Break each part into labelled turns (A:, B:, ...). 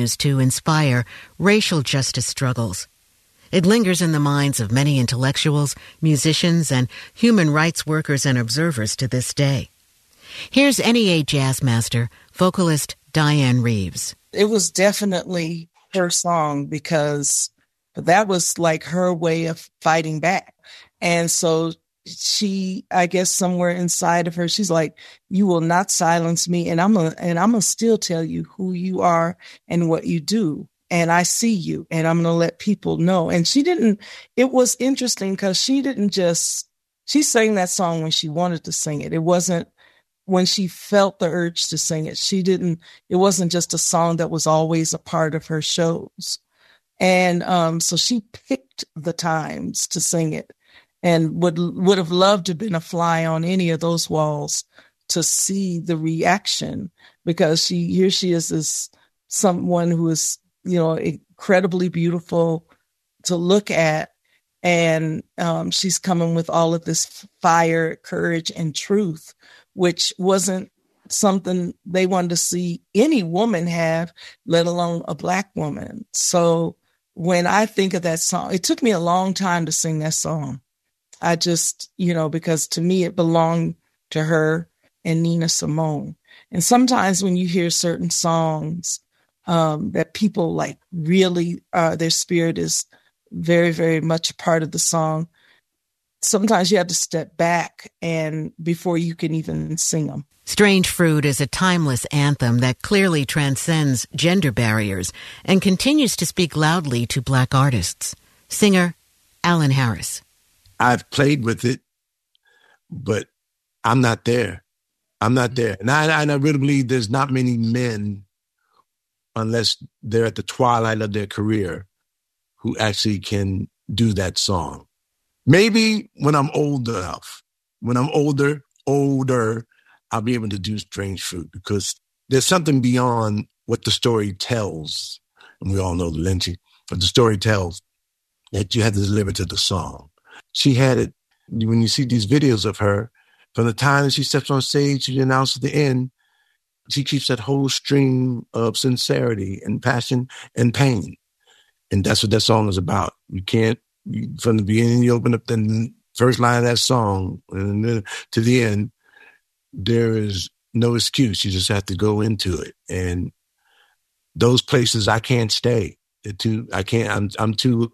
A: continues to inspire racial justice struggles. It lingers in the minds of many intellectuals, musicians, and human rights workers and observers to this day. Here's NEA jazz master, vocalist Dianne Reeves.
B: It was definitely her song because that was like her way of fighting back. And so she, I guess somewhere inside of her, she's like, you will not silence me. And I'm gonna still tell you who you are and what you do. And I see you and I'm going to let people know. And it was interesting because she sang that song when she wanted to sing it. It wasn't when she felt the urge to sing it. It wasn't just a song that was always a part of her shows. And so she picked the times to sing it and would have loved to have been a fly on any of those walls to see the reaction, because here she is someone who is, incredibly beautiful to look at. And she's coming with all of this fire, courage, and truth, which wasn't something they wanted to see any woman have, let alone a Black woman. So when I think of that song, it took me a long time to sing that song. I just, because to me it belonged to her and Nina Simone. And sometimes when you hear certain songs that people like really, their spirit is very, very much a part of the song, sometimes you have to step back and before you can even sing them.
A: Strange Fruit is a timeless anthem that clearly transcends gender barriers and continues to speak loudly to Black artists. Singer Alan Harris.
C: I've played with it, but I'm not there. And I really believe there's not many men, unless they're at the twilight of their career, who actually can do that song. Maybe when I'm old enough, when I'm older, I'll be able to do Strange Fruit, because there's something beyond what the story tells. And we all know the lynching, but the story tells that you have to deliver to the song. She had it. When you see these videos of her, from the time that she steps on stage to the announce at the end, she keeps that whole stream of sincerity and passion and pain. And that's what that song is about. From the beginning, you open up the first line of that song and then to the end, there is no excuse. You just have to go into it. And those places I can't stay. I'm too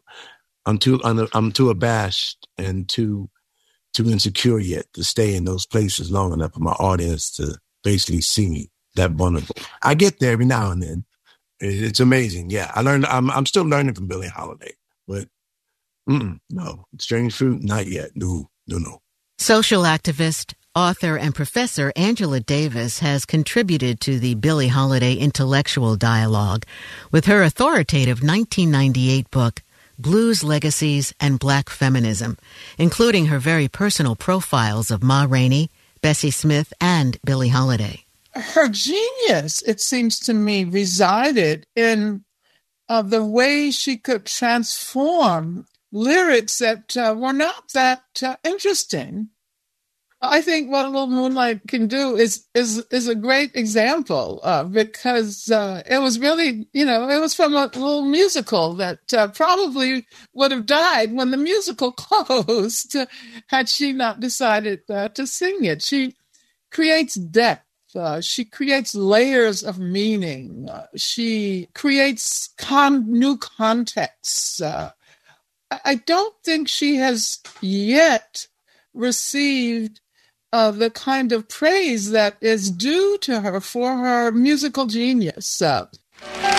C: abashed and too insecure yet to stay in those places long enough for my audience to basically see me that vulnerable. I get there every now and then. It's amazing. Yeah, I'm still learning from Billie Holiday, but no, Strange Fruit, not yet. No.
A: Social activist, author, and professor Angela Davis has contributed to the Billie Holiday intellectual dialogue with her authoritative 1998 book, Blues Legacies and Black Feminism, including her very personal profiles of Ma Rainey, Bessie Smith, and Billie Holiday.
D: Her genius, it seems to me, resided in the way she could transform lyrics that were not that interesting. I think what Little Moonlight can do is a great example because it was really, it was from a little musical that probably would have died when the musical closed had she not decided to sing it. She creates depth. She creates layers of meaning. She creates new contexts. I don't think she has yet received the kind of praise that is due to her for her musical genius.